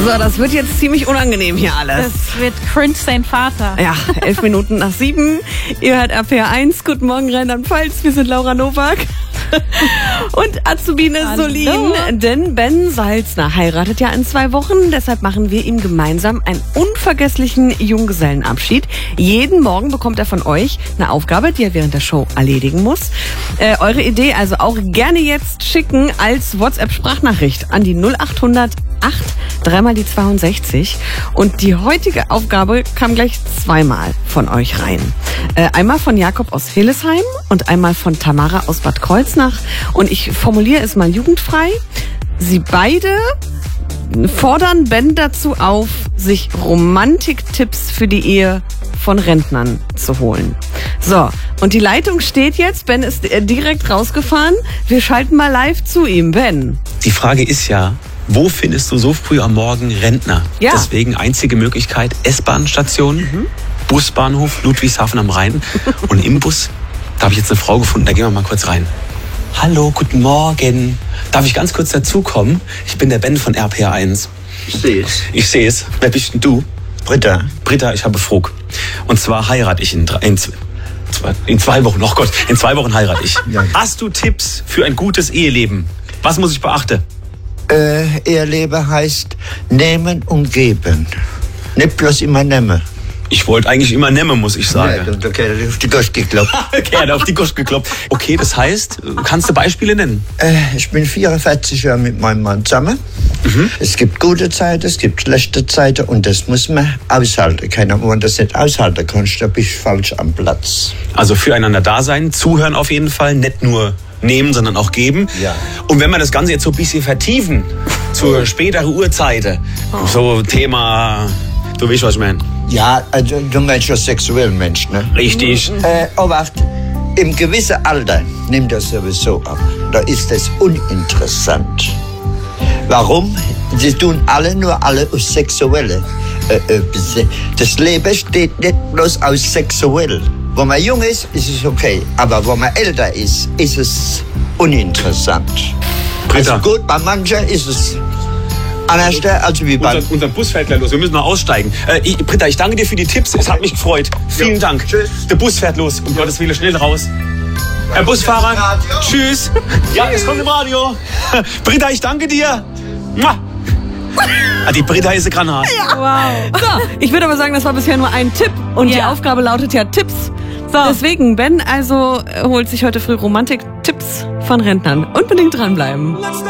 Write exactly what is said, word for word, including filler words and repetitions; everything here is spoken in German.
So, das wird jetzt ziemlich unangenehm hier alles. Das wird cringe sein Vater. Ja, elf Minuten nach sieben. Ihr hört R P R eins. Guten Morgen, Rheinland-Pfalz. Wir sind Laura Nowak und Azubine Hallo. Solin. Denn Ben Salzner heiratet ja in zwei Wochen. Deshalb machen wir ihm gemeinsam einen unvergesslichen Junggesellenabschied. Jeden Morgen bekommt er von euch eine Aufgabe, die er während der Show erledigen muss. Äh, eure Idee also auch gerne jetzt schicken als WhatsApp-Sprachnachricht an die null acht hundert acht, dreimal die zweiundsechzig. Und die heutige Aufgabe kam gleich zweimal von euch rein. Äh, einmal von Jakob aus Hillesheim und einmal von Tamara aus Bad Kreuznach. Und ich formuliere es mal jugendfrei. Sie beide fordern Ben dazu auf, sich Romantiktipps für die Ehe von Rentnern zu holen. So, und die Leitung steht jetzt. Ben ist direkt rausgefahren. Wir schalten mal live zu ihm. Ben. Die Frage ist ja, wo findest du so früh am Morgen Rentner? Ja. Deswegen einzige Möglichkeit S-Bahn-Station, mhm. Busbahnhof Ludwigshafen am Rhein. Und im Bus, da habe ich jetzt eine Frau gefunden, da gehen wir mal kurz rein. Hallo, guten Morgen. Darf ich ganz kurz dazukommen? Ich bin der Ben von R P R eins. Ich sehe es. Ich sehe es. Wer bist denn du? Britta. Britta, ich habe Frug. Und zwar heirate ich in drei, in zwei, in zwei Wochen. Oh Gott, in zwei Wochen heirate ich. Ja. Hast du Tipps für ein gutes Eheleben? Was muss ich beachten? Äh, Eheleben heißt nehmen und geben. Nicht bloß immer nehmen. Ich wollte eigentlich immer nehmen, muss ich sagen. Ja, da hat er auf die Gosch geklopft. Okay, er hat auf die Gosch geklopft. Okay, das heißt, kannst du Beispiele nennen? Äh, ich bin vierundvierzig Jahre mit meinem Mann zusammen. Mhm. Es gibt gute Zeiten, es gibt schlechte Zeiten und das muss man aushalten. Keiner, wenn man das nicht aushalten kann, da bist du falsch am Platz. Also füreinander da sein, zuhören auf jeden Fall, nicht nur nehmen, sondern auch geben. Ja. Und wenn wir das Ganze jetzt so ein bisschen vertiefen, zur späteren Uhrzeit, oh. so Thema, du weißt, was ich meine. Ja, also, du meinst ja sexuell Mensch, ne? Richtig. Äh, aber im gewissen Alter nimmt das sowieso ab. Da ist es uninteressant. Warum? Sie tun alle nur alle auf Sexuelle. Äh, äh, das Leben steht nicht bloß aus sexuell. Wenn man jung ist, ist es okay. Aber wenn man älter ist, ist es uninteressant. Britta. Also gut, bei manchen ist es anders als wie bei... Unser, unser Bus fährt gleich los, wir müssen noch aussteigen. Äh, ich, Britta, ich danke dir für die Tipps, es hat mich gefreut. Vielen Ja. Dank. Tschüss. Der Bus fährt los, um Gottes Willen schnell raus. Herr Busfahrer, Radio. tschüss. Ja, es kommt im Radio. Britta, ich danke dir. Mua. Ah, die Britta ist eine Granate. Wow. So, ich würde aber sagen, das war bisher nur ein Tipp. Und die Ja. Aufgabe lautet ja Tipps. So. Deswegen, Ben also holt sich heute früh Romantik-Tipps von Rentnern. Unbedingt dranbleiben.